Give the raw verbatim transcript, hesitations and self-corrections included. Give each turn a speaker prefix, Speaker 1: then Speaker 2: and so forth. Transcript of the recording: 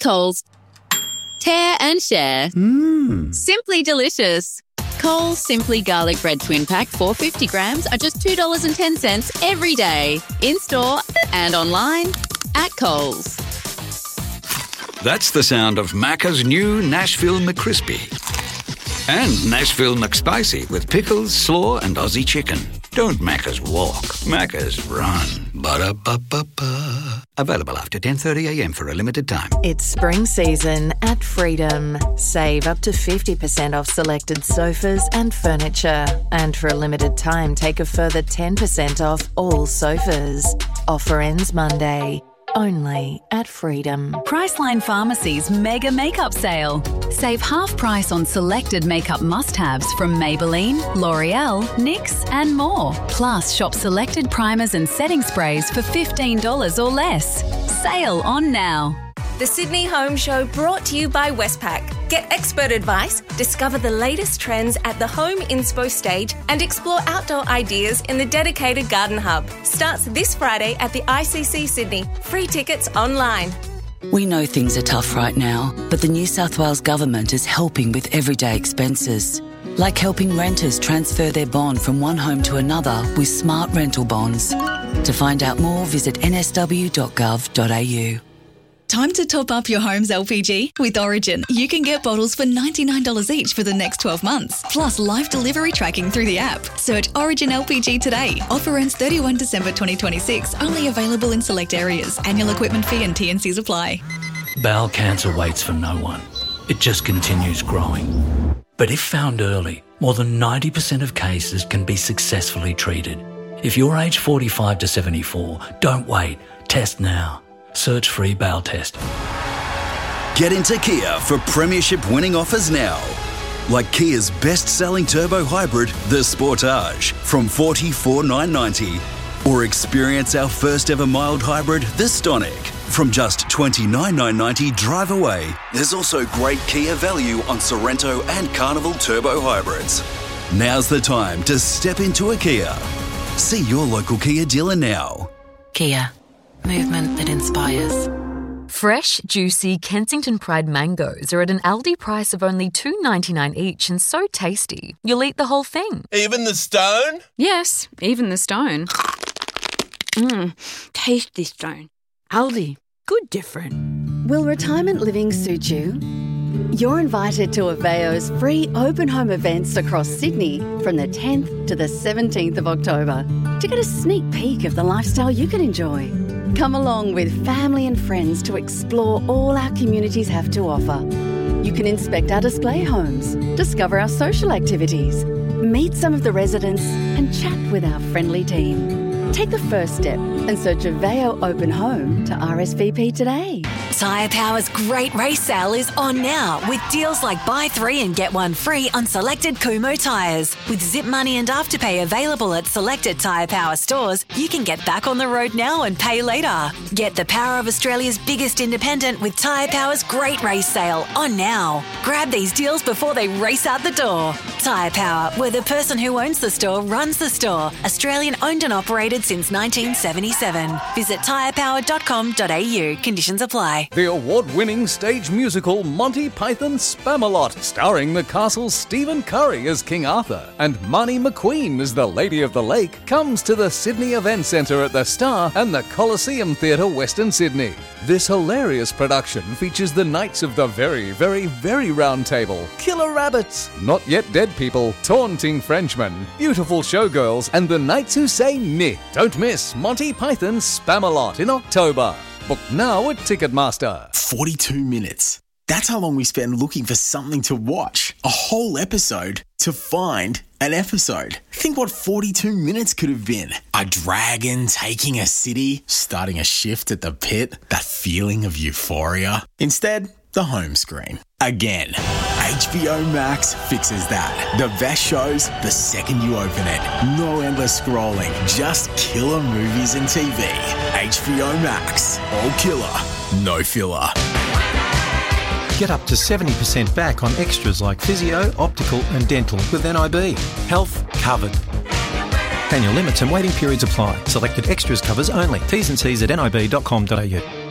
Speaker 1: Coles. Tear and share.
Speaker 2: Mmm.
Speaker 1: Simply delicious. Coles Simply Garlic Bread Twin Pack four hundred fifty grams are just two dollars and ten cents every day. In-store and online at Coles.
Speaker 3: That's the sound of Macca's new Nashville McCrispy. And Nashville McSpicy with pickles, slaw and Aussie chicken. Don't Macca's walk, Macca's run. Ba-da-ba-ba-ba. Available after ten thirty a m for a limited time.
Speaker 4: It's spring season at Freedom. Save up to fifty percent off selected sofas and furniture. And for a limited time, take a further ten percent off all sofas. Offer ends Monday. Only at Freedom.
Speaker 5: Priceline Pharmacy's Mega Makeup Sale. Save half price on selected makeup must-haves from Maybelline, L'Oreal, N Y X and more. Plus, shop selected primers and setting sprays for fifteen dollars or less. Sale on now.
Speaker 6: The Sydney Home Show brought to you by Westpac. Get expert advice, discover the latest trends at the Home Inspo stage and explore outdoor ideas in the dedicated Garden Hub. Starts this Friday at the I C C Sydney. Free tickets online.
Speaker 7: We know things are tough right now, but the New South Wales Government is helping with everyday expenses. Like helping renters transfer their bond from one home to another with smart rental bonds. To find out more, visit n s w dot gov dot a u.
Speaker 8: Time to top up your home's L P G. With Origin, you can get bottles for ninety-nine dollars each for the next twelve months, plus live delivery tracking through the app. Search Origin L P G today. Offer ends thirty-first December twenty twenty-six. Only available in select areas. Annual equipment fee and T and Cs apply.
Speaker 9: Bowel cancer waits for no one. It just continues growing. But if found early, more than ninety percent of cases can be successfully treated. If you're aged forty-five to seventy-four, don't wait. Test now. Search free bowel test.
Speaker 10: Get into Kia for premiership winning offers now. Like Kia's best-selling turbo hybrid, the Sportage, from forty-four thousand nine hundred ninety dollars. Or experience our first ever mild hybrid, the Stonic, from just twenty-nine thousand nine hundred ninety dollars drive away. There's also great Kia value on Sorrento and Carnival turbo hybrids. Now's the time to step into a Kia. See your local Kia dealer now.
Speaker 4: Kia. Movement that inspires.
Speaker 11: Fresh, juicy Kensington Pride mangoes are at an Aldi price of only two dollars and ninety-nine cents each and so tasty, you'll eat the whole thing.
Speaker 12: Even the stone?
Speaker 13: Yes, even the stone. Mmm, tasty stone. Aldi, good different.
Speaker 14: Will retirement living suit you? You're invited to Aveo's free open home events across Sydney from the tenth to the seventeenth of October to get a sneak peek of the lifestyle you can enjoy. Come along with family and friends to explore all our communities have to offer. You can inspect our display homes, discover our social activities, meet some of the residents and chat with our friendly team. Take the first step and search Aveo Open Home to R S V P today.
Speaker 15: Tyre Power's great race sale is on now with deals like buy three and get one free on selected Kumho tyres. With Zip Money and Afterpay available at selected Tyre Power stores, you can get back on the road now and pay later. Get the power of Australia's biggest independent with Tyre Power's great race sale on now. Grab these deals before they race out the door. Tyre Power, where the person who owns the store runs the store. Australian owned and operated since nineteen seventy-seven. Visit tyre power dot com dot a u. Conditions apply.
Speaker 16: The award-winning stage musical Monty Python Spamalot, starring the castle's Stephen Curry as King Arthur and Marnie McQueen as the Lady of the Lake, comes to the Sydney Event Centre at the Star and the Coliseum Theatre, Western Sydney. This hilarious production features the Knights of the Very, Very, Very Round Table, Killer Rabbits, Not Yet Dead People, Taunting Frenchmen, Beautiful Showgirls, and the Knights Who Say Ni. Don't miss Monty Python Spamalot in October. Book now at Ticketmaster.
Speaker 2: forty-two minutes. That's how long we spend looking for something to watch. A whole episode to find an episode. Think what forty-two minutes could have been. A dragon taking a city, starting a shift at the pit, that feeling of euphoria. Instead, the home screen. Again. H B O Max fixes that. The best shows the second you open it. No endless scrolling, just killer movies and T V. H B O Max. All killer, no filler.
Speaker 17: Get up to seventy percent back on extras like physio, optical and dental with N I B. Health covered. Annual limits and waiting periods apply. Selected extras covers only. T's and C's at n i b dot com dot a u.